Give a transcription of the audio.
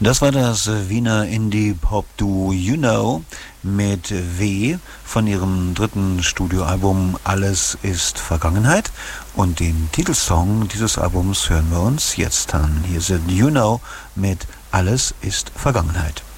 Das war das Wiener Indie-Pop-Duo You Know mit W von ihrem dritten Studioalbum Alles ist Vergangenheit. Und den Titelsong dieses Albums hören wir uns jetzt an. Hier sind You Know mit Alles ist Vergangenheit.